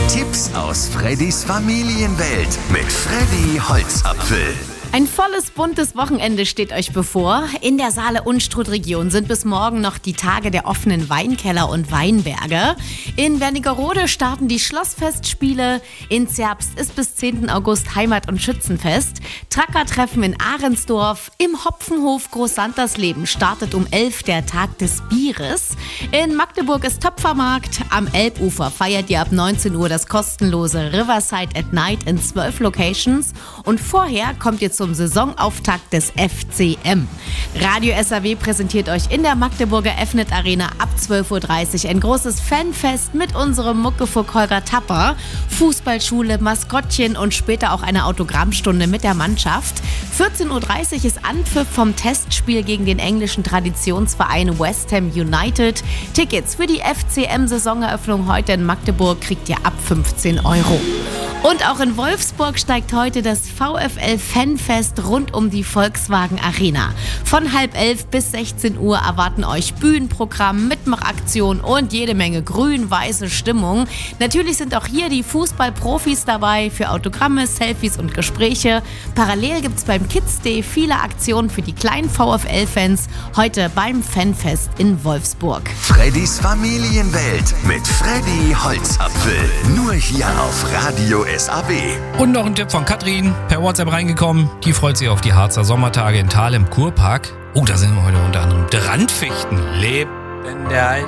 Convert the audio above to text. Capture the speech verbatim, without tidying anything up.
Tipps aus Freddys Familienwelt mit Freddy Holzapfel. Ein volles, buntes Wochenende steht euch bevor. In der Saale-Unstrut-Region sind bis morgen noch die Tage der offenen Weinkeller und Weinberge. In Wernigerode starten die Schlossfestspiele. In Zerbst ist bis zehnten August Heimat- und Schützenfest. Trackertreffen in Ahrensdorf. Im Hopfenhof Großsantersleben startet um elf der Tag des Bieres. In Magdeburg ist Töpfermarkt. Am Elbufer feiert ihr ab neunzehn Uhr das kostenlose Riverside at Night in zwölf Locations. Und vorher kommt ihr zum Saisonauftakt des F C M. Radio S A W präsentiert euch in der Magdeburger F-Net Arena ab zwölf Uhr dreißig ein großes Fanfest mit unserem Muckefuck Holger Tapper, Fußballschule, Maskottchen und später auch eine Autogrammstunde mit der Mannschaft. vierzehn Uhr dreißig ist Anpfiff vom Testspiel gegen den englischen Traditionsverein West Ham United. Tickets für die F C M-Saisoneröffnung heute in Magdeburg kriegt ihr ab fünfzehn Euro. Und auch in Wolfsburg steigt heute das VfL Fanfest rund um die Volkswagen Arena. Von halb elf bis sechzehn Uhr erwarten euch Bühnenprogramm, Mitmachaktion und jede Menge grün-weiße Stimmung. Natürlich sind auch hier die Fußballprofis dabei für Autogramme, Selfies und Gespräche. Parallel gibt's beim Kids Day viele Aktionen für die kleinen VfL-Fans. Heute beim Fanfest in Wolfsburg. Freddys Familienwelt mit Freddy Holzapfel. Nur hier auf Radio S A W. Und noch ein Tipp von Katrin, per WhatsApp reingekommen. Die freut sich auf die Harzer Sommertage in Thal im Kurpark. Oh, da sind wir heute unter anderem Brandfichten. Leben der Alte.